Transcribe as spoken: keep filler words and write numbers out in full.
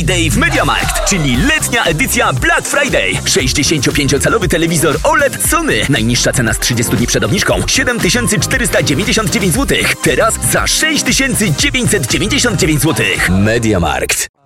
Day w MediaMarkt, czyli letnia edycja Black Friday. sześćdziesięciopięciocalowy telewizor O L E D Sony. Najniższa cena z trzydziestu dni przed obniżką siedem tysięcy czterysta dziewięćdziesiąt dziewięć złotych. Teraz za sześć tysięcy dziewięćset dziewięćdziesiąt dziewięć złotych. MediaMarkt.